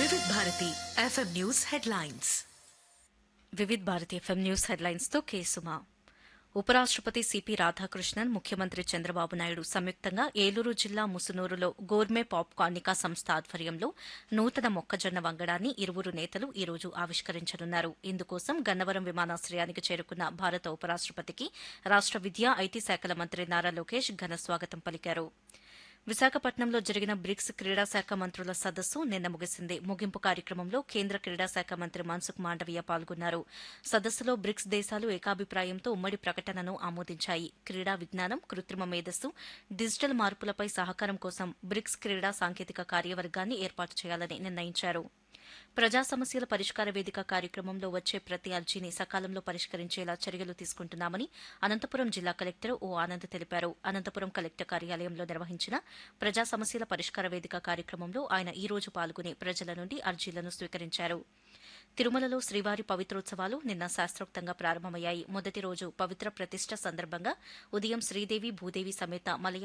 Vividh Bharati FM news headlines. Vividh Bharati FM news headlines తో కేసుమా. ఉపరాష్ట్రపతి CP Radhakrishnan, ముఖ్యమంత్రి చంద్రబాబు నాయుడు సంయుక్తంగా ఏలూరు జిల్లా ముసునూరులో గోర్మే పాప్కార్నికా సంస్థ ఆధ్వర్యంలో నూతన మొక్కజొన్న వంగడాన్ని ఇరువురు నేతలు ఈ రోజు ఆవిష్కరించనున్నారు. ఇందుకోసం గన్నవరం విమానాశ్రయానికి చేరుకున్న భారత ఉపరాష్ట్రపతికి రాష్ట్ర విద్యా, ఐటీ శాఖల మంత్రి నారా లోకేష్ ఘన స్వాగతం పలికారు. విశాఖపట్నంలో జరిగిన బ్రిక్స్ క్రీడా శాఖ మంత్రుల సదస్సు నిన్న ముగిసింది. ముగింపు కార్యక్రమంలో కేంద్ర క్రీడా శాఖ మంత్రి మన్సుఖ్ మాండవీయ పాల్గొన్నారు. సదస్సులో బ్రిక్స్ దేశాలు ఏకాభిప్రాయంతో ఉమ్మడి ప్రకటనను ఆమోదించాయి. క్రీడా విజ్ఞానం, కృత్రిమ మేధస్సు, డిజిటల్ మార్పులపై సహకారం కోసం బ్రిక్స్ క్రీడా సాంకేతిక కార్యవర్గాన్ని ఏర్పాటు చేయాలని నిర్ణయించారు. ప్రజా సమస్యల పరిష్కార వేదిక కార్యక్రమంలో వచ్చే ప్రతి అర్జీని సకాలంలో పరిష్కరించేలా చర్యలు తీసుకుంటున్నామని అనంతపురం జిల్లా కలెక్టర్ ఓ ఆనంద్ తెలిపారు. అనంతపురం కలెక్టర్ కార్యాలయంలో నిర్వహించిన ప్రజా సమస్యల పరిష్కార వేదిక కార్యక్రమంలో ఆయన ఈ రోజు పాల్గొని ప్రజల నుండి అర్జీలను స్వీకరించారు. తిరుమలలో శ్రీవారి పవిత్రోత్సవాలు నిన్న శాస్త్రోక్తంగా ప్రారంభమయ్యాయి. మొదటి రోజు పవిత్ర ప్రతిష్ట సందర్భంగా ఉదయం శ్రీదేవి భూదేవి సమేత మలయ